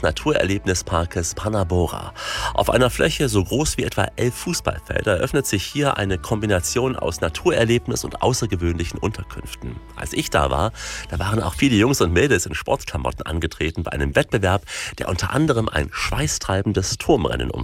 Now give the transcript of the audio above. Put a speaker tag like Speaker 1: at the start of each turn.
Speaker 1: Naturerlebnisparkes Panabora. Auf einer Fläche so groß wie etwa 11 Fußballfelder eröffnet sich hier eine Kombination aus Naturerlebnis und außergewöhnlichen Unterkünften. Als ich da waren auch viele Jungs und Mädels in Sportklamotten angetreten bei einem Wettbewerb, der unter anderem ein schweißtreibendes Turmrennen